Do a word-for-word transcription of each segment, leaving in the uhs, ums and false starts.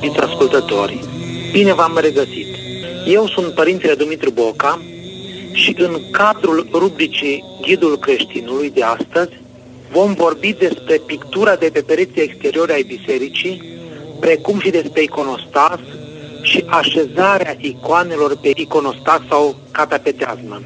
iubiți ascultători, bine v-am regăsit! Eu sunt Părintele Dumitru Boca și în cadrul rubricii Ghidul Creștinului de astăzi vom vorbi despre pictura de pe pereții exteriori ai bisericii, precum și despre iconostas și așezarea icoanelor pe iconostas sau catapeteazmă.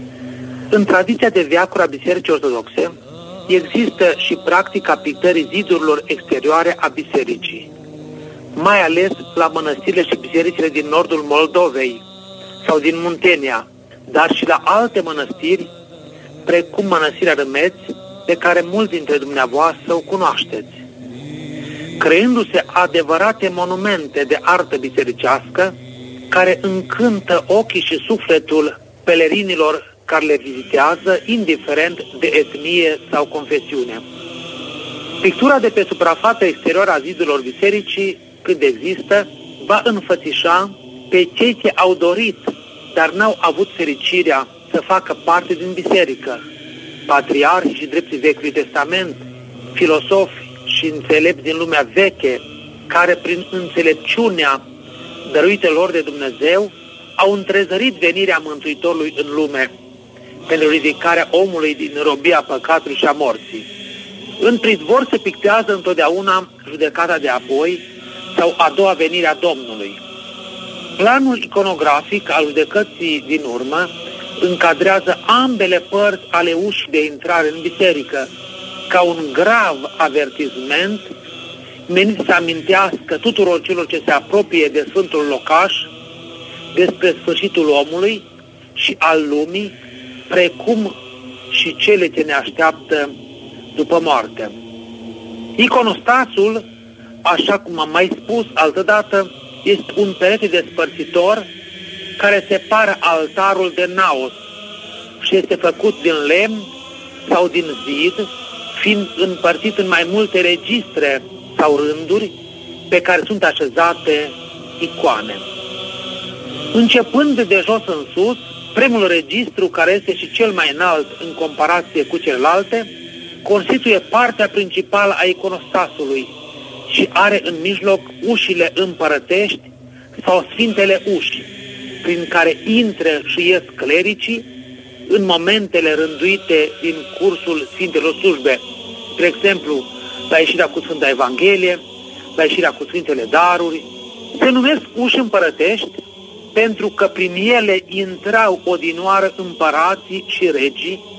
În tradiția de veacuri a Bisericii Ortodoxe există și practica pictării zidurilor exterioare a bisericii, mai ales la mănăstirile și bisericile din nordul Moldovei sau din Muntenia, dar și la alte mănăstiri, precum Mănăstirea Râmeți, pe care mulți dintre dumneavoastră o cunoașteți. Creându-se adevărate monumente de artă bisericească, care încântă ochii și sufletul pelerinilor care le vizitează, indiferent de etnie sau confesiune. Pictura de pe suprafața exterioară a zidurilor bisericii, cât există, va înfățișa pe cei ce au dorit, dar n-au avut fericirea să facă parte din biserică, patriarhi și drepții Vechiului Testament, filosofi și înțelepți din lumea veche, care prin înțelepciunea dăruită lor de Dumnezeu au întrezărit venirea Mântuitorului în lume pentru ridicarea omului din robia păcatului și a morții. În prizvor se pictează întotdeauna judecata de apoi sau a doua venire a Domnului. Planul iconografic al judecății din urmă încadrează ambele părți ale ușii de intrare în biserică ca un grav avertisment menit să amintească tuturor celor ce se apropie de Sfântul Locaș despre sfârșitul omului și al lumii, precum și cele ce ne așteaptă după moarte. Iconostasul, așa cum am mai spus altădată, este un perete despărțitor care separă altarul de naos și este făcut din lemn sau din zid, fiind împărțit în mai multe registre sau rânduri pe care sunt așezate icoane. Începând de jos în sus, primul registru, care este și cel mai înalt în comparație cu celelalte, constituie partea principală a iconostasului și are în mijloc ușile împărătești sau sfintele uși, prin care intră și ies clericii în momentele rânduite din cursul Sfintelor Slujbe, spre exemplu, la ieșirea cu Sfânta Evanghelie, la ieșirea cu Sfintele Daruri. Se numesc uși împărătești pentru că prin ele intrau odinioară împărații și regii